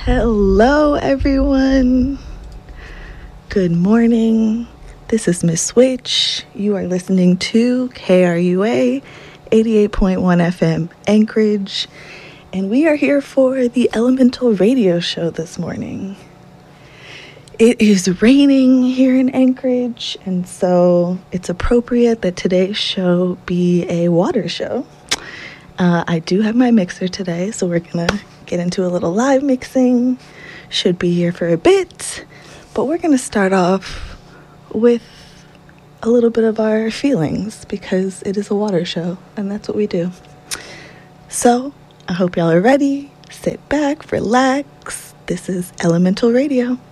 Hello, everyone. Good morning. This is Miss Switch. You are listening to KRUA 88.1 FM Anchorage, and we are here for the Elemental Radio Show this morning. It is raining here in Anchorage, and so it's appropriate that today's show be a water show. I do have my mixer today, so we're going to get into a little live mixing. Should be here for a bit, but we're going to start off with a little bit of our feelings because it is a water show, and that's what we do. So, I hope y'all are ready. Sit back, relax. This is Elemental Radio.